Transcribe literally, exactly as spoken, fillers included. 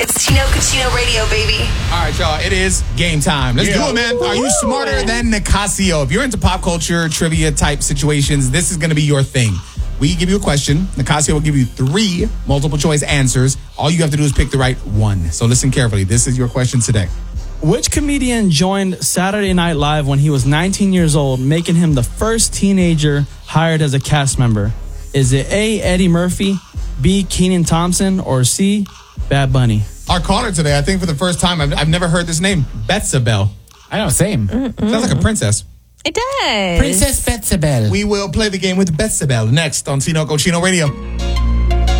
It's Tino Cucino Radio, baby. All right, y'all. It is game time. Let's Yeah. do it, man. Are you smarter than Nicasio? If you're into pop culture, trivia type situations, this is going to be your thing. We give you a question. Nicasio will give you three multiple choice answers. All you have to do is pick the right one. So listen carefully. This is your question today. Which comedian joined Saturday Night Live when he was nineteen years old, making him the first teenager hired as a cast member? Is it A, Eddie Murphy, B, Kenan Thompson, or C, Bad Bunny? Our caller today, I think for the first time, I've, I've never heard this name, Betsabel. I know, same. Sounds like a princess. It does. Princess Betsabel. We will play the game with Betsabel next on Tino Cochino Radio.